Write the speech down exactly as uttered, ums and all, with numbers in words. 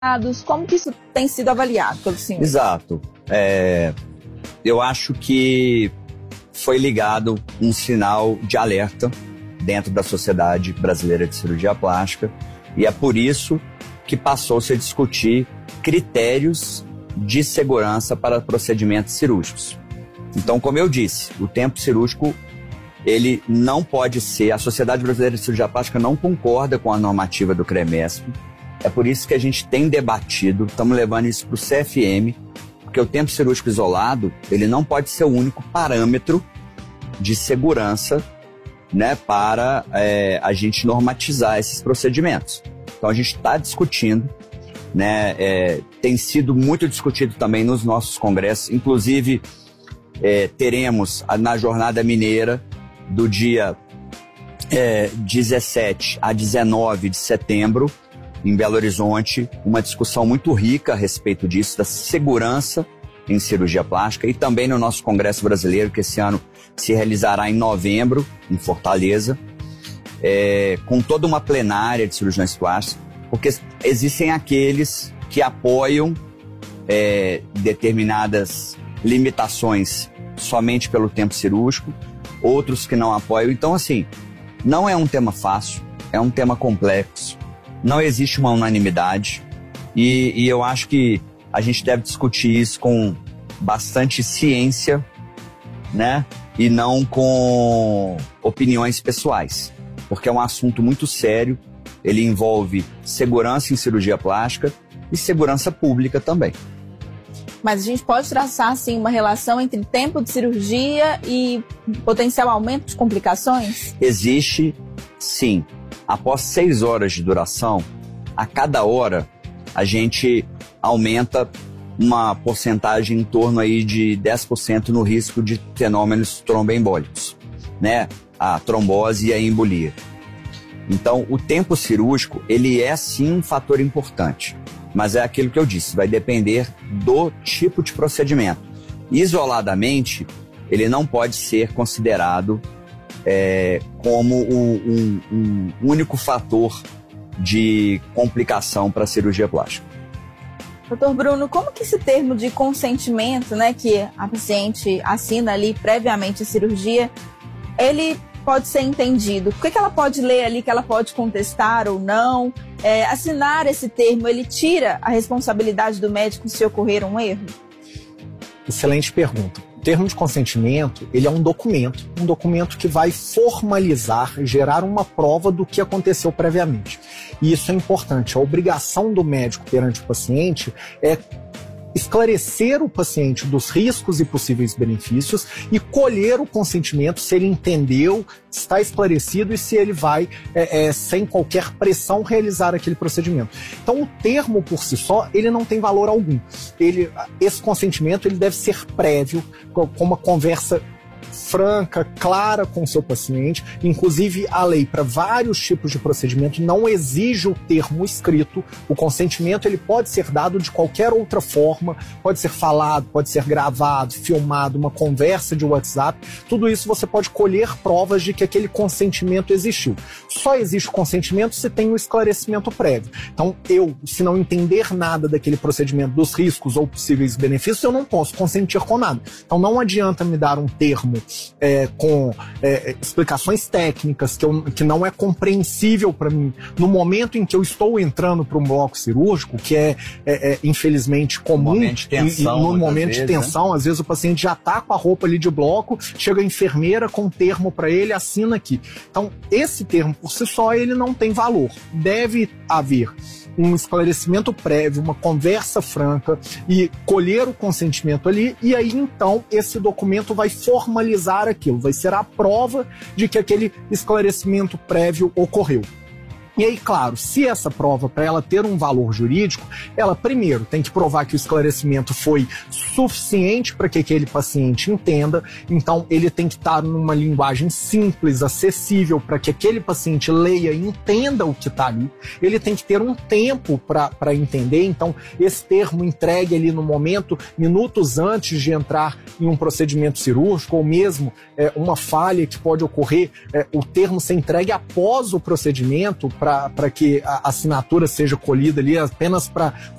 Como que isso tem sido avaliado pelo senhor? Exato. É, eu acho que foi ligado um sinal de alerta dentro da Sociedade Brasileira de Cirurgia Plástica e é por isso que passou-se a discutir critérios de segurança para procedimentos cirúrgicos. Então, como eu disse, o tempo cirúrgico ele não pode ser, a Sociedade Brasileira de Cirurgia Plástica não concorda com a normativa do CREMESP. É por isso que a gente tem debatido, estamos levando isso para o C F M, porque o tempo cirúrgico isolado, ele não pode ser o único parâmetro de segurança, né, para é, a gente normatizar esses procedimentos. Então a gente está discutindo, né, é, tem sido muito discutido também nos nossos congressos, inclusive é, teremos na Jornada Mineira do dia é, dezessete a dezenove de setembro, em Belo Horizonte, uma discussão muito rica a respeito disso, da segurança em cirurgia plástica e também no nosso Congresso Brasileiro, que esse ano se realizará em novembro, em Fortaleza, é, com toda uma plenária de cirurgiões plásticos, porque existem aqueles que apoiam é, determinadas limitações somente pelo tempo cirúrgico, outros que não apoiam. Então, assim, não é um tema fácil, é um tema complexo. Não existe uma unanimidade e, e eu acho que a gente deve discutir isso com bastante ciência, né? E não com opiniões pessoais, porque é um assunto muito sério, ele envolve segurança em cirurgia plástica e segurança pública também. Mas a gente pode traçar, assim, uma relação entre tempo de cirurgia e potencial aumento de complicações? Existe, sim. Após seis horas de duração, a cada hora a gente aumenta uma porcentagem em torno aí de dez por cento no risco de fenômenos tromboembólicos, né? A trombose e a embolia. Então, o tempo cirúrgico, ele é sim um fator importante, mas é aquilo que eu disse, vai depender do tipo de procedimento. Isoladamente, ele não pode ser considerado É, como um, um, um único fator de complicação para a cirurgia plástica. Doutor Bruno, como que esse termo de consentimento, né, que a paciente assina ali previamente a cirurgia, ele pode ser entendido? O que, que ela pode ler ali que ela pode contestar ou não? É, assinar esse termo, ele tira a responsabilidade do médico se ocorrer um erro? Excelente pergunta. O termo de consentimento, ele é um documento, um documento que vai formalizar, gerar uma prova do que aconteceu previamente. E isso é importante. A obrigação do médico perante o paciente é esclarecer o paciente dos riscos e possíveis benefícios e colher o consentimento se ele entendeu, está esclarecido e se ele vai, é, é, sem qualquer pressão, realizar aquele procedimento. Então, o termo por si só, ele não tem valor algum. Ele, esse consentimento ele deve ser prévio, com uma conversa franca, clara com o seu paciente. Inclusive, a lei, para vários tipos de procedimento, não exige o termo escrito. O consentimento ele pode ser dado de qualquer outra forma, pode ser falado, pode ser gravado, filmado, uma conversa de WhatsApp. Tudo isso você pode colher provas de que aquele consentimento existiu. Só existe o consentimento se tem o esclarecimento prévio. Então, eu, se não entender nada daquele procedimento, dos riscos ou possíveis benefícios, eu não posso consentir com nada. Então, não adianta me dar um termo É, com é, explicações técnicas que, eu, que não é compreensível para mim no momento em que eu estou entrando para um bloco cirúrgico, que é, é, é infelizmente comum. Momento de tensão, e, e no momento vezes, de tensão, né? Às vezes o paciente já está com a roupa ali de bloco, chega a enfermeira com um termo para ele, assina aqui. Então, esse termo por si só, ele não tem valor. Deve haver um esclarecimento prévio, uma conversa franca e colher o consentimento ali, e aí então esse documento vai formalizar aquilo, vai ser a prova de que aquele esclarecimento prévio ocorreu. E aí, claro, se essa prova, para ela ter um valor jurídico, ela primeiro tem que provar que o esclarecimento foi suficiente para que aquele paciente entenda, então ele tem que estar numa linguagem simples, acessível, para que aquele paciente leia e entenda o que está ali. Ele tem que ter um tempo para entender, então esse termo entregue ali no momento, minutos antes de entrar em um procedimento cirúrgico, ou mesmo é, uma falha que pode ocorrer, é, o termo ser entregue após o procedimento, para que a assinatura seja colhida ali apenas para